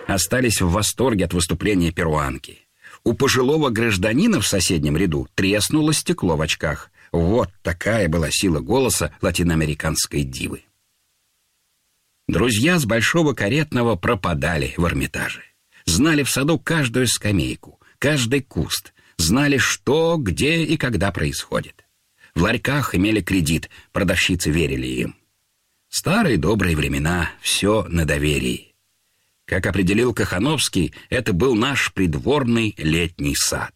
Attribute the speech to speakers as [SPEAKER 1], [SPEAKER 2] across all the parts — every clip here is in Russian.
[SPEAKER 1] остались в восторге от выступления перуанки. У пожилого гражданина в соседнем ряду треснуло стекло в очках. Вот такая была сила голоса латиноамериканской дивы. Друзья с Большого Каретного пропадали в Эрмитаже. Знали в саду каждую скамейку, каждый куст. Знали, что, где и когда происходит. В ларьках имели кредит, продавщицы верили им. Старые добрые времена, все на доверии. Как определил Кахановский, это был наш придворный летний сад.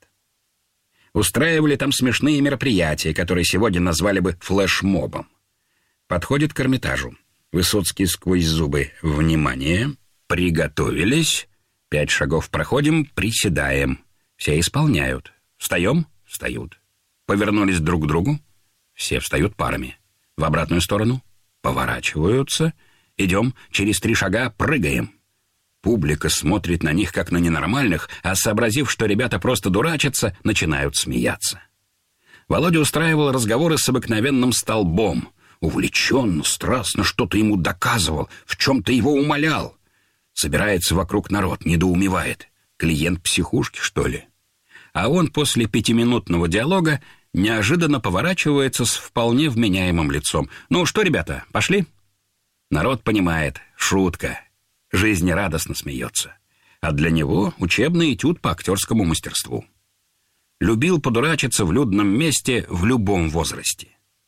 [SPEAKER 1] Устраивали там смешные мероприятия, которые сегодня назвали бы флешмобом. Подходит к Эрмитажу. Высоцкий сквозь зубы. Внимание! Приготовились. 5 шагов проходим, приседаем. Все исполняют. Встаем? Встают. Повернулись друг к другу. Все встают парами. В обратную сторону. Поворачиваются. Идем. Через 3 шага прыгаем. Публика смотрит на них, как на ненормальных, а сообразив, что ребята просто дурачатся, начинают смеяться. Володя устраивал разговоры с обыкновенным столбом. Увлеченно, страстно что-то ему доказывал, в чем-то его умолял. Собирается вокруг народ, недоумевает. Клиент психушки, что ли? А он после 5-минутного диалога неожиданно поворачивается с вполне вменяемым лицом. «Ну что, ребята, пошли?» Народ понимает, шутка. Жизнерадостно смеется. А для него учебный этюд по актерскому мастерству. Любил подурачиться в людном месте в любом возрасте.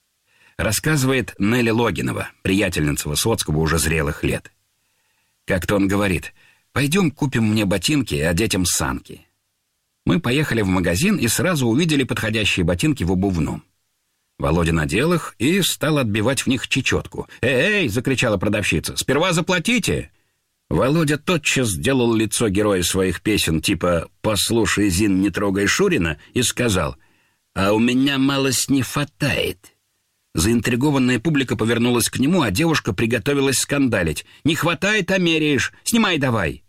[SPEAKER 1] Рассказывает Нелли Логинова, приятельница Высоцкого уже зрелых лет. Как-то он говорит: «Пойдем купим мне ботинки, а детям санки». Мы поехали в магазин и сразу увидели подходящие ботинки в обувном. Володя надел их и стал отбивать в них чечетку. «Эй!» — закричала продавщица. «Сперва заплатите!» Володя тотчас сделал лицо героя своих песен, типа «Послушай, Зин, не трогай Шурина», и сказал: «А у меня малость не хватает». Заинтригованная публика повернулась к нему, а девушка приготовилась скандалить. «Не хватает, а меряешь! Снимай давай!»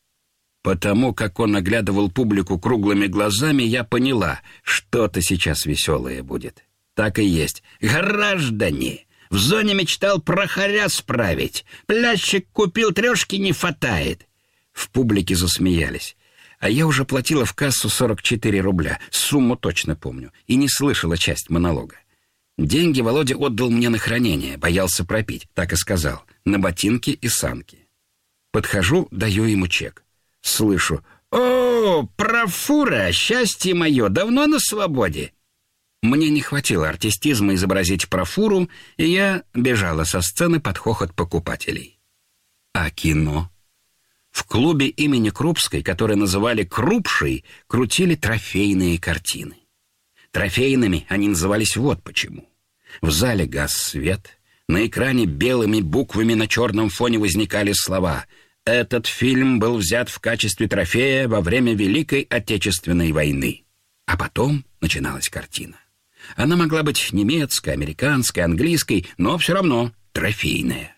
[SPEAKER 1] Потому как он оглядывал публику круглыми глазами, я поняла, что-то сейчас веселое будет. Так и есть. «Граждане! В зоне мечтал прохоря справить. Пляжчик купил, 3 не хватает». В публике засмеялись. А я уже платила в кассу 44 рубля. Сумму точно помню. И не слышала часть монолога. Деньги Володя отдал мне на хранение. Боялся пропить. Так и сказал. На ботинки и санки. Подхожу, даю ему чек. Слышу: «О, профура, счастье мое, давно на свободе». Мне не хватило артистизма изобразить профуру, и я бежала со сцены под хохот покупателей. А кино? В клубе имени Крупской, который называли «Крупшей», крутили трофейные картины. Трофейными они назывались вот почему. В зале гас свет, на экране белыми буквами на черном фоне возникали слова: «Этот фильм был взят в качестве трофея во время Великой Отечественной войны». А потом начиналась картина. Она могла быть немецкой, американской, английской, но все равно трофейная.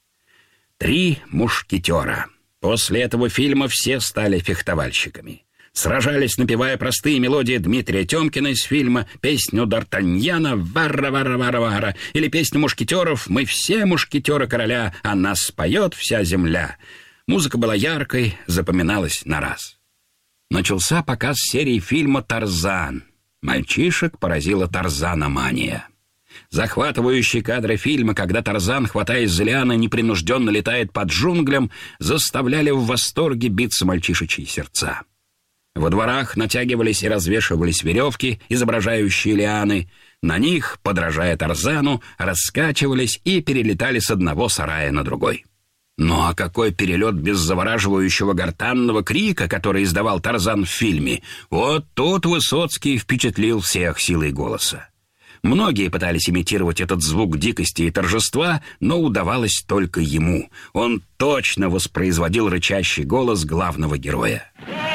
[SPEAKER 1] «Три мушкетера». После этого фильма все стали фехтовальщиками. Сражались, напевая простые мелодии Дмитрия Тёмкина из фильма, песню Д'Артаньяна «Вара-вара-вара-вара» или песню мушкетеров «Мы все мушкетеры короля, а нас поет вся земля». Музыка была яркой, запоминалась на раз. Начался показ серии фильма «Тарзан». Мальчишек поразила тарзаномания. Захватывающие кадры фильма, когда Тарзан, хватаясь за лианы, непринужденно летает под джунглям, заставляли в восторге биться мальчишечьи сердца. Во дворах натягивались и развешивались веревки, изображающие лианы. На них, подражая Тарзану, раскачивались и перелетали с одного сарая на другой. Ну а какой перелет без завораживающего гортанного крика, который издавал Тарзан в фильме? Вот тут Высоцкий впечатлил всех силой голоса. Многие пытались имитировать этот звук дикости и торжества, но удавалось только ему. Он точно воспроизводил рычащий голос главного героя.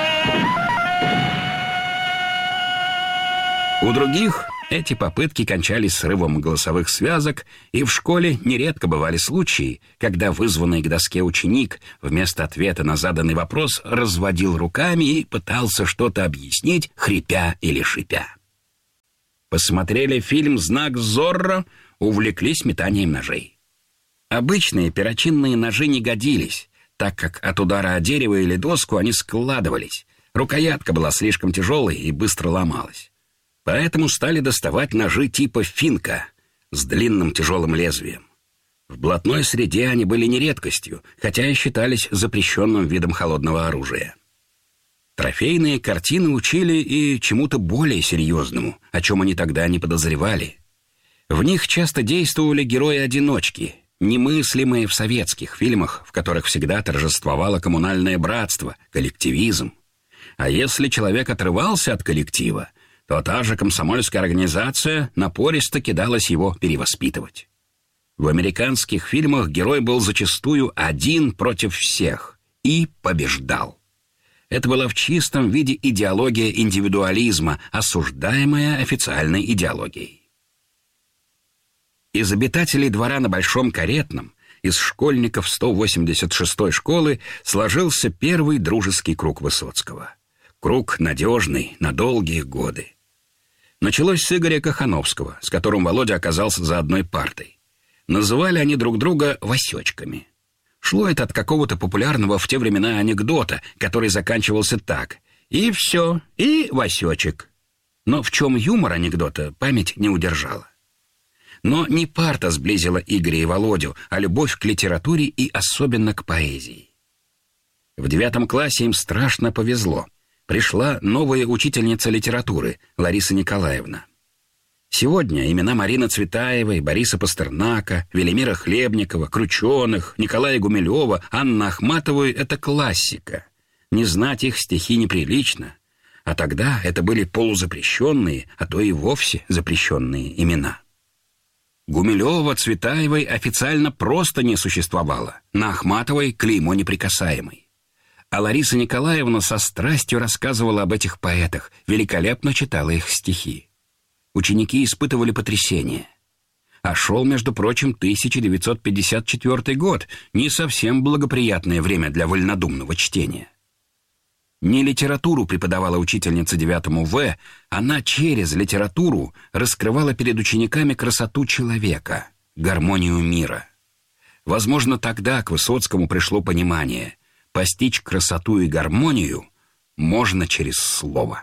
[SPEAKER 1] У других эти попытки кончались срывом голосовых связок, и в школе нередко бывали случаи, когда вызванный к доске ученик вместо ответа на заданный вопрос разводил руками и пытался что-то объяснить, хрипя или шипя. Посмотрели фильм «Знак Зорро», увлеклись метанием ножей. Обычные перочинные ножи не годились. так как от удара о дерево или доску они складывались. Рукоятка была слишком тяжелой и быстро ломалась. Поэтому стали доставать ножи типа финка с длинным тяжелым лезвием. В блатной среде они были не редкостью, хотя и считались запрещенным видом холодного оружия. Трофейные картины учили и чему-то более серьезному, о чем они тогда не подозревали. В них часто действовали герои-одиночки, немыслимые в советских фильмах, в которых всегда торжествовало коммунальное братство, коллективизм. А если человек отрывался от коллектива, то та же комсомольская организация напористо кидалась его перевоспитывать. В американских фильмах герой был зачастую один против всех и побеждал. Это была в чистом виде идеология индивидуализма, осуждаемая официальной идеологией. Из обитателей двора на Большом Каретном, из школьников 186-й школы, сложился первый дружеский круг Высоцкого. Круг надежный, на долгие годы. Началось с Игоря Кохановского, с которым Володя оказался за одной партой. Называли они друг друга «Васечками». Шло это от какого-то популярного в те времена анекдота, который заканчивался так: «И все, и Васечек». Но в чем юмор анекдота, память не удержала. Но не парта сблизила Игоря и Володю, а любовь к литературе и особенно к поэзии. В 9 классе им страшно повезло. Пришла новая учительница литературы, Лариса Николаевна. Сегодня имена Марины Цветаевой, Бориса Пастернака, Велимира Хлебникова, Крученых, Николая Гумилева, Анны Ахматовой — это классика. Не знать их стихи неприлично. А тогда это были полузапрещенные, а то и вовсе запрещенные имена. Гумилева, Цветаевой официально просто не существовало. На Ахматовой клеймо неприкасаемой. А Лариса Николаевна со страстью рассказывала об этих поэтах, великолепно читала их стихи. Ученики испытывали потрясение. А шел, между прочим, 1954 год, не совсем благоприятное время для вольнодумного чтения. Не литературу преподавала учительница 9 В, она через литературу раскрывала перед учениками красоту человека, гармонию мира. Возможно, тогда к Высоцкому пришло понимание: постичь красоту и гармонию можно через слово.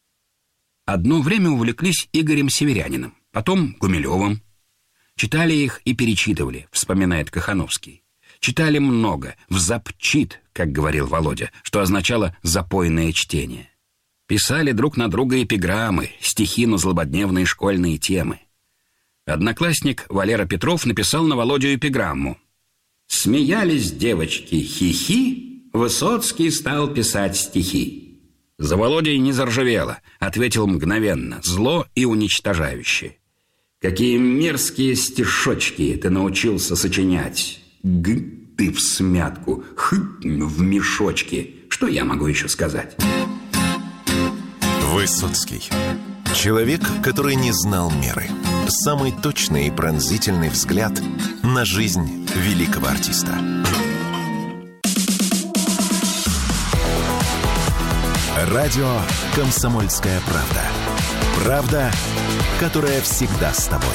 [SPEAKER 1] Одно время увлеклись Игорем Северяниным, потом Гумилевым. Читали их и перечитывали, вспоминает Кохановский. Читали много, взапчит, как говорил Володя, что означало «запойное чтение». Писали друг на друга эпиграммы, стихи на злободневные школьные темы. Одноклассник Валера Петров написал на Володю эпиграмму: «Смеялись девочки, хихи, Высоцкий стал писать стихи». За Володей не заржавело, ответил мгновенно, зло и уничтожающе: «Какие мерзкие стишочки ты научился сочинять! Г, ты в смятку, х, в мешочке! Что я могу еще сказать?»
[SPEAKER 2] Высоцкий. Человек, который не знал меры. Самый точный и пронзительный взгляд на жизнь великого артиста. Радио «Комсомольская правда». Правда, которая всегда с тобой.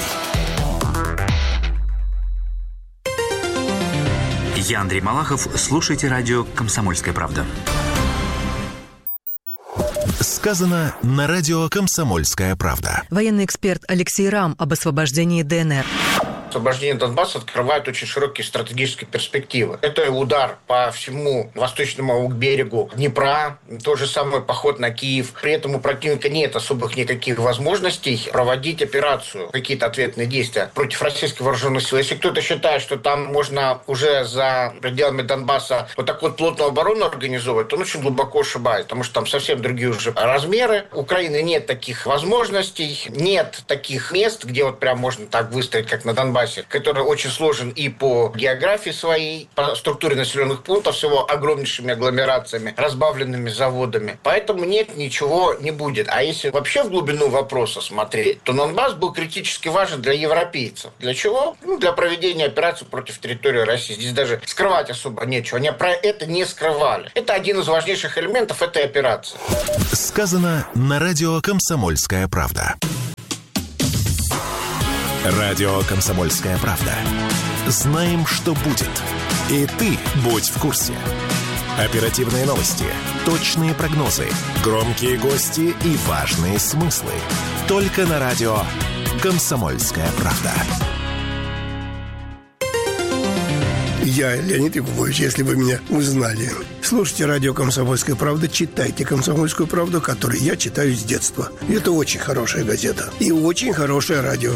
[SPEAKER 3] Я Андрей Малахов. Слушайте радио «Комсомольская правда».
[SPEAKER 2] Сказано на радио «Комсомольская правда».
[SPEAKER 4] Военный эксперт Алексей Рам об освобождении ДНР.
[SPEAKER 5] Освобождение Донбасса открывает очень широкие стратегические перспективы. Это удар по всему восточному берегу Днепра, тот же самый поход на Киев. При этом у противника нет особых никаких возможностей проводить операцию, какие-то ответные действия против российских вооруженных сил. Если кто-то считает, что там можно уже за пределами Донбасса вот так вот плотную оборону организовывать, то он очень глубоко ошибается, потому что там совсем другие уже размеры. У Украины нет таких возможностей, нет таких мест, где вот прям можно так выстроить, как на Донбассе, который очень сложен и по географии своей, по структуре населенных пунктов, с его огромнейшими агломерациями, разбавленными заводами. Поэтому нет, ничего не будет. А если вообще в глубину вопроса смотреть, то Донбасс был критически важен для европейцев. Для чего? Для проведения операций против территории России. Здесь даже скрывать особо нечего. Они про это не скрывали. Это один из важнейших элементов этой операции.
[SPEAKER 2] Сказано на радио «Комсомольская правда». Радио «Комсомольская правда». Знаем, что будет. И ты будь в курсе. Оперативные новости, точные прогнозы, громкие гости и важные смыслы. Только на радио «Комсомольская правда».
[SPEAKER 6] Я Леонид Якубович, если вы меня узнали. Слушайте радио «Комсомольская правда», читайте «Комсомольскую правду», которую я читаю с детства. Это очень хорошая газета и очень хорошее радио.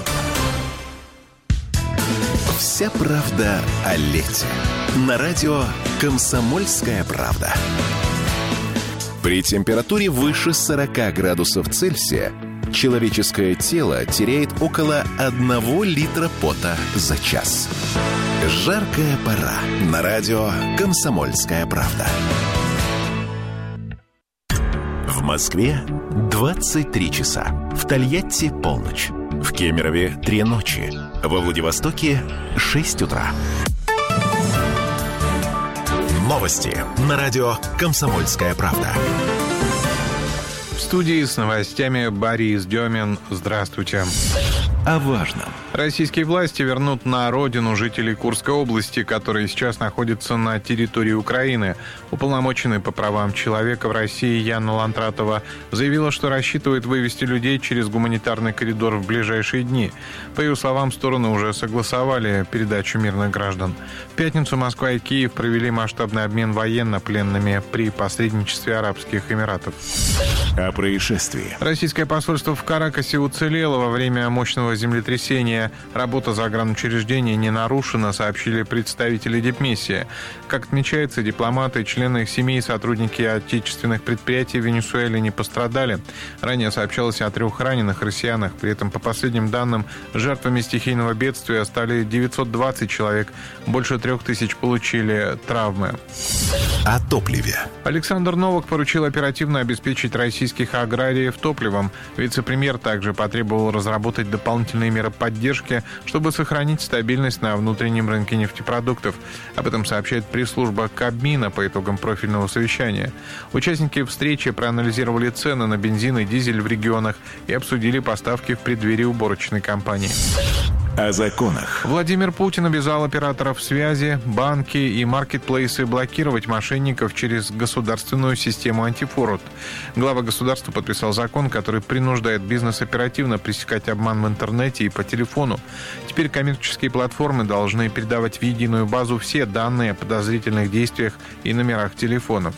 [SPEAKER 2] Вся правда о лете. На радио «Комсомольская правда». При температуре выше 40 градусов Цельсия человеческое тело теряет около 1 литра пота за час. Жаркая пора. На радио «Комсомольская правда». В Москве 23 часа. В Тольятти полночь. В Кемерове 3 ночи. Во Владивостоке 6 утра. Новости на радио «Комсомольская правда».
[SPEAKER 7] В студии с новостями Борис Демин. Здравствуйте.
[SPEAKER 2] О важном.
[SPEAKER 7] Российские власти вернут на родину жителей Курской области, которые сейчас находятся на территории Украины. Уполномоченный по правам человека в России Яна Лантратова заявила, что рассчитывает вывести людей через гуманитарный коридор в ближайшие дни. По ее словам, стороны уже согласовали передачу мирных граждан. В пятницу Москва и Киев провели масштабный обмен военнопленными при посредничестве Арабских Эмиратов.
[SPEAKER 2] О происшествии.
[SPEAKER 7] Российское посольство в Каракасе уцелело во время мощного землетрясения. Работа загранучреждения не нарушена, сообщили представители дипмиссии. Как отмечается, дипломаты, члены их семей и сотрудники отечественных предприятий в Венесуэле не пострадали. Ранее сообщалось о 3 раненых россиянах. При этом, по последним данным, жертвами стихийного бедствия стали 920 человек. Больше 3000 получили травмы.
[SPEAKER 2] О топливе.
[SPEAKER 7] Александр Новак поручил оперативно обеспечить российских аграриев топливом. Вице-премьер также потребовал разработать дополнительные меры поддержки, чтобы сохранить стабильность на внутреннем рынке нефтепродуктов. Об этом сообщает пресс-служба Кабмина по итогам профильного совещания. Участники встречи проанализировали цены на бензин и дизель в регионах и обсудили поставки в преддверии уборочной кампании.
[SPEAKER 2] О законах.
[SPEAKER 7] Владимир Путин обязал операторов связи, банки и маркетплейсы блокировать мошенников через государственную систему антифород. Глава государства подписал закон, который принуждает бизнес оперативно пресекать обман в интернете и по телефону. Теперь коммерческие платформы должны передавать в единую базу все данные о подозрительных действиях и номерах телефонов.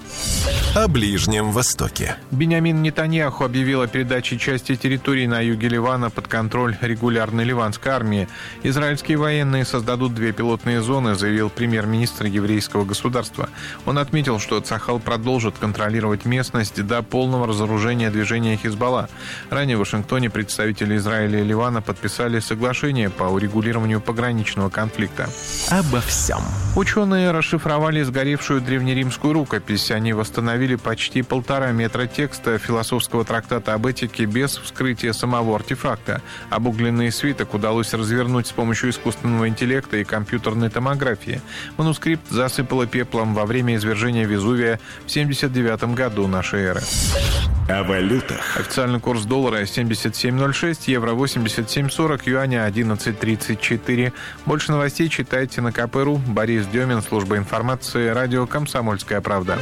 [SPEAKER 2] О Ближнем Востоке.
[SPEAKER 7] Биньямин Нетаньяху объявил о передаче части территории на юге Ливана под контроль регулярной ливанской армии. Израильские военные создадут 2 пилотные зоны, заявил премьер-министр еврейского государства. Он отметил, что Цахал продолжит контролировать местность до полного разоружения движения Хизбалла. Ранее в Вашингтоне представители Израиля и Ливана подписали соглашение по урегулированию пограничного конфликта.
[SPEAKER 2] Обо всем.
[SPEAKER 7] Ученые расшифровали сгоревшую древнеримскую рукопись. Они восстановили почти 1,5 метра текста философского трактата об этике без вскрытия самого артефакта. Обугленный свиток удалось развернуть с помощью искусственного интеллекта и компьютерной томографии. Манускрипт засыпало пеплом во время извержения Везувия в 79 году нашей эры.
[SPEAKER 2] О валютах.
[SPEAKER 7] Официальный курс доллара 77.06, евро 87.40, юаня 11.34. Больше новостей читайте на КП.ру. Борис Демин, служба информации, радио «Комсомольская правда».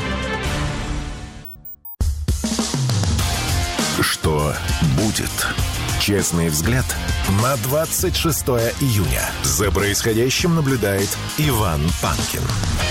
[SPEAKER 2] Что будет? Честный взгляд на 26 июня. За происходящим наблюдает Иван Панкин.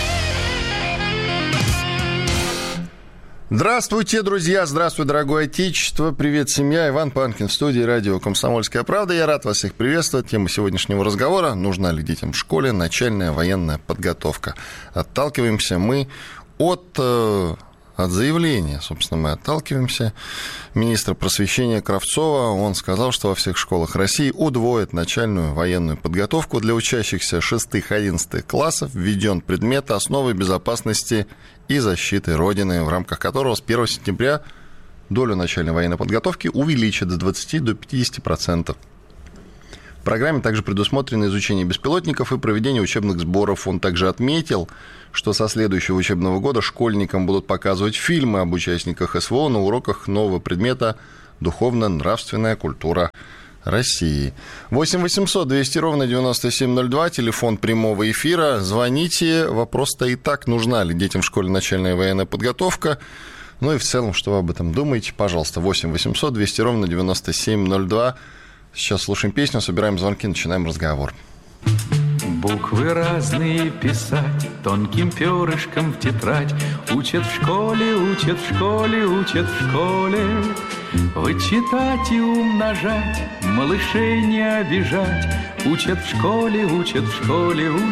[SPEAKER 8] Здравствуйте, друзья! Здравствуй, дорогое отечество! Привет, семья! Иван Панкин в студии радио «Комсомольская правда». Я рад вас всех приветствовать. Тема сегодняшнего разговора: нужна ли детям в школе начальная военная подготовка? Отталкиваемся мы от заявления, собственно, мы отталкиваемся. Министр просвещения Кравцова, он сказал, что во всех школах России удвоят начальную военную подготовку. Для учащихся 6-11 классов введен предмет «Основы безопасности и защиты Родины», в рамках которого с 1 сентября долю начальной военной подготовки увеличат с 20 до 50%. В программе также предусмотрено изучение беспилотников и проведение учебных сборов. Он также отметил, что со следующего учебного года школьникам будут показывать фильмы об участниках СВО на уроках нового предмета «Духовно-нравственная культура России. 8 800 200 ровно 9702, телефон прямого эфира. Звоните. Вопрос стоит так: нужна ли детям в школе начальная военная подготовка? Ну и в целом, что вы об этом думаете, пожалуйста. 8 800 200 ровно 9702. Сейчас слушаем песню, собираем звонки, начинаем разговор.
[SPEAKER 9] Буквы разные писать тонким перышком в тетрадь. Учат в школе, учат в школе, учат в школе. Вычитать и умножать, малышей не обижать. Учат в школе, учат в школе,